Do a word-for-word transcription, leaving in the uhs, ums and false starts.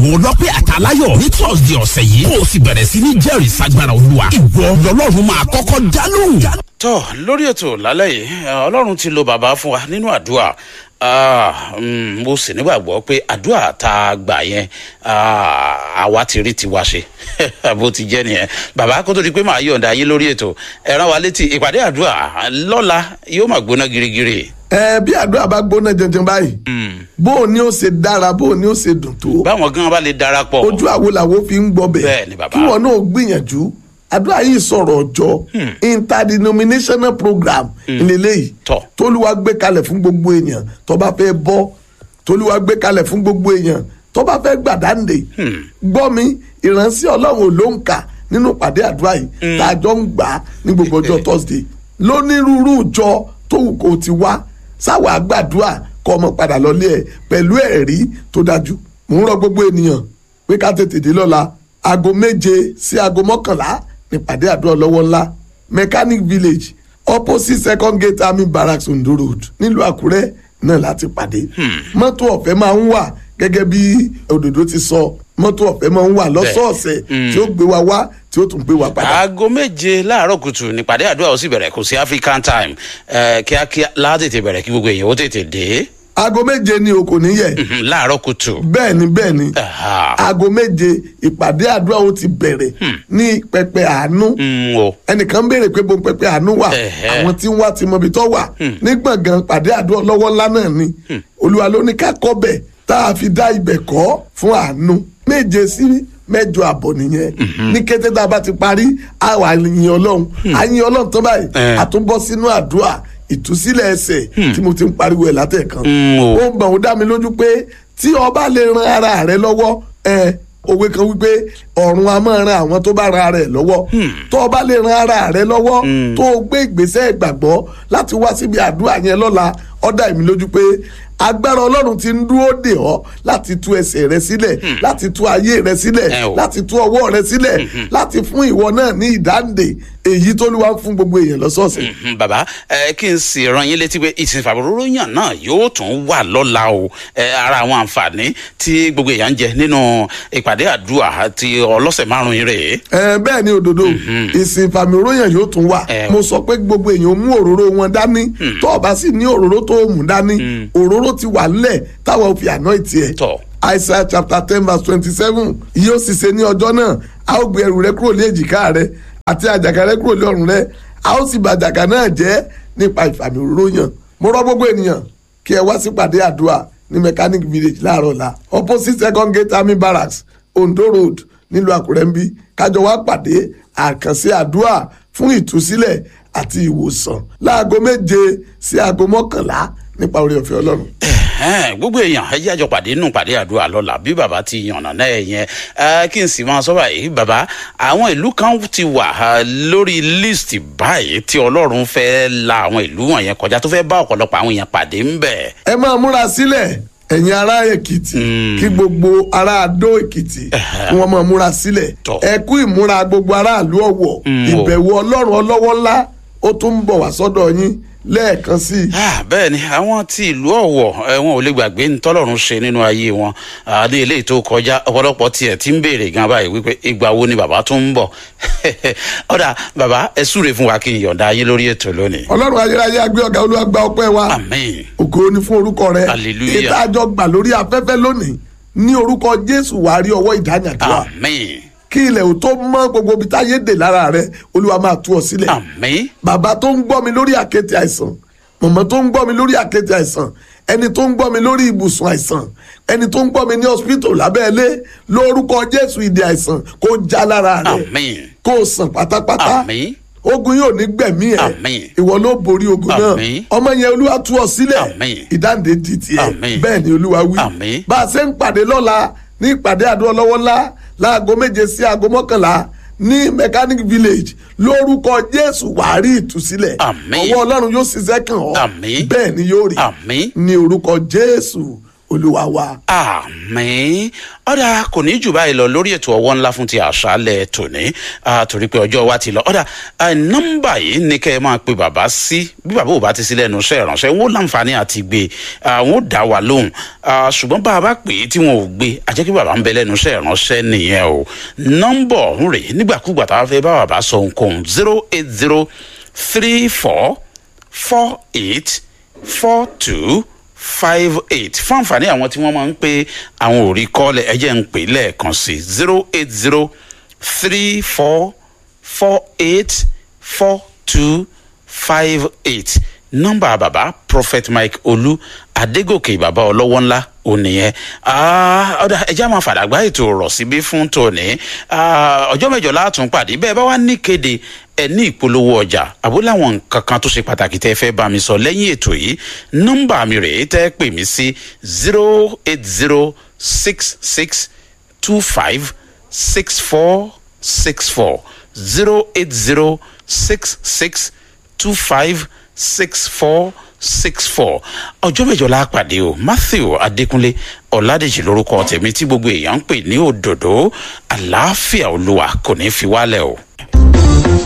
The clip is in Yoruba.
ìwọ ọlọ́pẹ́ àtàláyọ̀ ní Thursday ọ̀sẹ̀ yìí kó o sì bẹ̀rẹ̀ sí ní jẹ́rìí sagbára Olúwa. ìwọ lọ́lọ́run máa kọ́kọ́ dá lóhùn. tọ́ lórí ètò lálẹ́ yìí Ọlọ́run ti lo bàbá fún wa nínú àdúrà. mo sì nígbàgbọ́ pé àdúrà tá a gbà yẹn àwa ti rí tiwa ṣe bó ti jẹ́ nìyẹn. bàbá kó tó di pé màá yọ̀ǹda yín lórí ètò ẹ rán wa létí ìpàdé àdúrà lọ́la yóò máa gbóná girigiri. ẹ bí àdúrà bá gbóná jẹjẹrẹ báyìí bó o ní ó ṣe dára bó o ní ó ṣe dùn tó. báwọn gan bá lè darapọ̀. ojú àwo làwo fi ń gbọ́ bẹ̀. bẹ́ẹ̀ ni bàbá. kí wọn náà gbìyànjú àdúrà yìí sọ̀rọ̀ ọjọ́ interdenominational program ìlélẹ́yìí tólúwa gbé kalẹ̀ fún gbogbo èèyàn tó bá fẹ́ bọ́ tólúwa gbé kalẹ̀ fún gbogbo èèyàn tó bá fẹ́ gbàdáǹdè. gbọ́ mi ìránṣẹ́ Ọlọ́run ló ń kà nínú pàdé àdúrà yìí tá a jọ ń gbà á ní gbogbo ọjọ́ Thursday lónírúurú ìjọ tó wù kó ti wá sáwọ́ àgbàdúrà kọ́ ọmọ padà lọ́lé ẹ̀ pẹ̀lú ẹ̀rí tó dájú. mò ń rọ gbogbo ènìyàn pé ká tètè dé lọ́la aago méje sí aago mọ́kànlá nípàdé àdúrà lọ́wọ́ ńlá Mechanic Village opposite second gate army barracks Ondo road nílùú Àkúrẹ́ náà láti pàdé. mọ́tò ọ̀fẹ́ máa ń wà gẹ́gẹ́ bí òdòdó ti sọ mọ́tò ọ̀fẹ́ máa ń wà lọ́sọ̀ọ̀sẹ̀ tí ó gbé wa wá tí ó tún gbé wa padà. aago méje láàárọ̀ kùtù nípàdé àdúrà ó sì bẹ̀rẹ̀ kò sí African time kíákíá látètè bẹ̀rẹ̀ kí gbogbo èèyàn ó tètè dé. aago méje ni o kò ní yẹ. láàárọ̀ kùtù. bẹ́ẹ̀ni bẹ́ẹ̀ni aago méje ìpàdé àdúrà ó ti bẹ̀rẹ̀ ní pẹpẹ àánú. ẹnìkan béèrè pé bo pẹpẹ àánú wà àwọn tí ń wá ti mọ ibi tó wà ní gbọ̀ngàn ìpàdé àdúrà lọ́wọ́ ńlá náà ni Olúwa ló ní ká kọ́ bẹ̀ tá a fi dá ibẹ̀ kọ́ fún àánú méje sí mẹ́jọ àbọ̀ nìyẹn. ní kété tá a bá ti parí àwa yin Ọlọ́run àyin Ọlọ́run tó báyìí àtúbọ̀ sínú àdúrà ìtúsílẹ̀ ẹsẹ̀ tí mo ti ń pariwo ẹ̀ látẹ̀kan. ó ń bọ̀ ó dá mi lójú pé tí ọba lè ran ara rẹ lọ́wọ́ ẹ òwe kan wípé ọ̀run a máa ran àwọn tó bá ran ara ẹ̀ lọ́wọ́. tó ọba lè ran ara rẹ lọ́wọ́ tó o gbé ìgbésẹ̀ ìgbàgbọ́ láti wá síbi àdúrà yẹn lọ́la ó dá mi lójú pé agbára Ọlọ́run ti ń dúró dè ọ́ láti tú ẹsẹ̀ rẹ sílẹ̀ láti tú ayé rẹ sílẹ̀ láti tú ọwọ́ rẹ sílẹ̀ láti fún ìwọ náà ní ìdáǹdè èyí tó lù wá fún gbogbo èèyàn lọ́sọ̀ọ̀sẹ̀. bàbá ẹ kí n sì rán yín létí pé ìsìnfàbòrò yàn náà yóò tún wà lọ́la o ara àwọn àǹfààní tí gbogbo èèyàn ń jẹ nínú ìpàdé àdúrà ti ọlọ́sẹ̀ márùn-ún yìí rèé. ẹ bẹ́ẹ̀ ni òdodo ìsìnfàbòrò yàn yóò tún wà mo sọ pé gbogbo èèyàn mú òróró wọn dání tó o bá sì ní òróró tó o mú dání òróró ti wà nílẹ̀ táwọn fi àná ìtì ẹ̀. Isaiah chapter ten verse twenty-seven yóò sì ṣe ní ọjọ́ náà a ó gbé ẹrù rẹ kúrò ní èjìká rẹ àti àjàgà rẹ kúrò ní ọrùn rẹ a ó sì bà àjàgà náà jẹ́ nípa ìfàmì òróró yàn. mo rọ̀ gbogbo ènìyàn kí ẹ wá sí pàdé àdúrà ní Mechanic Village láàárọ̀ ọ̀la opposite second gate army barracks Ondo road nílùú Àkúrẹ́ ń bí kájọ wá pàdé àkànṣe àdúrà fún ìtúsílẹ̀ àti ìwòsàn láago méje sí aago mọ́kànlá nípa oore ọ̀fẹ́ Ọlọ́run. gbogbo èèyàn ẹ jẹ́ àjọ pàdé nù pàdé àdúrà lọ́la bí bàbá ti yànnà náà yẹn kí n sì máa sọ báyìí bàbá àwọn ìlú kan ti wà lórí list báyìí tí Ọlọ́run fẹ́ la àwọn ìlú wọ̀nyẹn kọjá tó fẹ́ bá ọ̀pọ̀lọpọ̀ àwọn èèyàn pàdé ń bẹ̀. ẹ máa múra sílẹ̀ ẹ̀yin ará Èkìtì kí gbogbo ará Adó Èkìtì kí wọ́n máa múra sílẹ̀ ẹ kú ìmúra gbogbo aráàlú Ọ̀wọ̀ ìbẹ̀wò Ọlọ́run ọlọ́wọ́ ńlá ó tún ń bọ̀ wá sọ́dọ̀ yín lẹ́ẹ̀kan sí i. bẹ́ẹ̀ ni àwọn tí ìlú Ọ̀wọ̀ wọn ò lè gbàgbé ní tọ́lọ́run ṣe nínú ayé wọn ní eléyìí tó kọjá ọ̀pọ̀lọpọ̀ tiẹ̀ ti ń béèrè gan báyìí wípé ìgbà wo ni bàbá tó ń bọ̀. ọ̀dà bàbá ẹ súre fún wa kí n yọ̀ǹda yín lórí ètò lónìí. Ọlọ́run ayérayé agbé ọ̀gá Olúwa gba ọpẹ́ wa. àmín. ògo ni fún orúkọ rẹ. hallelujah. ètò àjọ gbà lórí afẹ́fẹ́ lónìí ní orúkọ Jésù wàá rí ọwọ́ ìdáyàdúrà. àmín. kí ilẹ̀ ò tó mọ́ gbogbo ibi táyé dè lára rẹ Olúwa máa tú ọ sílẹ̀. àmín. bàbá tó ń gbọ́ mi lórí àkéte àìsàn mọ̀mọ́ tó ń gbọ́ mi lórí àkéte àìsàn ẹni tó ń gbọ́ mi lórí ibùsùn àìsàn ẹni tó ń gbọ́ mi ní hospital lábẹ́lé lórúkọ Jésù ìdè àìsàn kó já lára rẹ àmín. kó sàn pátápátá. àmín. ogun yóò ní gbẹ̀mí ẹ̀ àmín. ìwọ ló borí ogun náà àmín. ọmọ yẹn Olúwa tú ọ sílẹ̀ àmín. ìdáǹdè di tiẹ̀ àmín. bẹ́ẹ̀ ni Olúwa wí. àmín. bá a ṣe ń pàdé lọ́la ní ìpàdé àdúrà lọ́wọ́ ńlá láago méje sí aago mọ́kànlá ní Mechanic Village lórúkọ Jésù wàá rí ìtúsílẹ̀ àmín. ọwọ́ Ọlọ́run yóò ṣiṣẹ́ kàn ọ́ àmín. bẹ́ẹ̀ ni yóò rí àmín. ní orúkọ Jésù olúwa wa. àmín ọ̀dà kò ní jù báyìí lọ lórí ètò ọwọ́ ńlá fún ti àṣálẹ̀ tòní torí pé ọjọ́ wa ti lọ ọ̀dà nọ́mbà yìí ní kẹ́ ẹ máa pe bàbá sí bí bàbá ò bá ti sí lẹ́nu iṣẹ́ ìránṣẹ́ wọn ó láǹfààní àti gbé wọn ó dá wa lóhùn ṣùgbọ́n bá a bá pè é tí wọn ò gbé àjẹ́ kí bàbá ń bẹ lẹ́nu iṣẹ́ ìránṣẹ́ nìyẹn o nọ́mbà ọ̀hún rèé nígbàkúgbà tá a fẹ́ bá bàbá sọ ohunkóhun zero eight zero three four four eight four two five eight fún àǹfààní àwọn tí wọ́n máa ń pe àwọn òrí kọ́ọ̀lẹ̀ ẹ̀jẹ̀ ń pè lẹ́ẹ̀kan sí zero eight zero three four four eight four two five eight nọ́mbà bàbá prophet mike olú adégòkè bàbá ọlọ́wọ́ ńlá ònìyẹn ọ̀dà ẹja máa fàdàgbà ètò ọ̀rọ̀ síbí fún tòní ọjọ́ mẹ́jọ látún pàdé bẹ́ẹ̀ bá wà ní kéde ẹ ní ìpolówó ọjà àbó láwọn nǹkan kan tó ṣe pàtàkì tẹ́ fẹ́ bá mi sọ lẹ́yìn ètò yìí nọ́mbà mi rèé tẹ́ pè mí sí zero eight zero six six two five six four six four zero eight zero six six two five six four six four ọjọ́ mẹ́jọ la pàdé o matthew adékúnlé ọ̀làdèjì lórúkọ tèmi tí gbogbo èèyàn ń pè ní òdòdó àlàáfíà olúwa kò ní fi wálẹ̀ o.